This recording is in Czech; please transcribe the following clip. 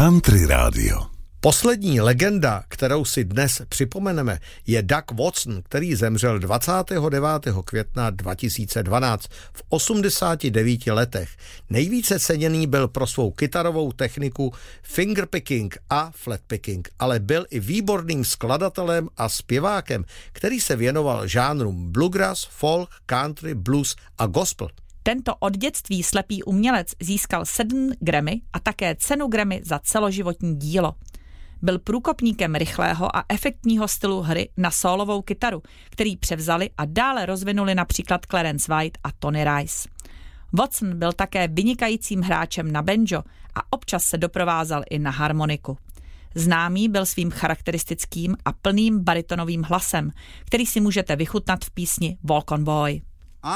Country Radio. Poslední legenda, kterou si dnes připomeneme, je Doug Watson, který zemřel 29. května 2012 v 89 letech. Nejvíce ceněný byl pro svou kytarovou techniku fingerpicking a flatpicking, ale byl i výborným skladatelem a zpěvákem, který se věnoval žánrům bluegrass, folk, country, blues a gospel. Tento od dětství slepý umělec získal 7 Grammy a také cenu Grammy za celoživotní dílo. Byl průkopníkem rychlého a efektního stylu hry na sólovou kytaru, který převzali a dále rozvinuli například Clarence White a Tony Rice. Watson byl také vynikajícím hráčem na banjo a občas se doprovázal i na harmoniku. Známý byl svým charakteristickým a plným baritonovým hlasem, který si můžete vychutnat v písni Walk on Boy.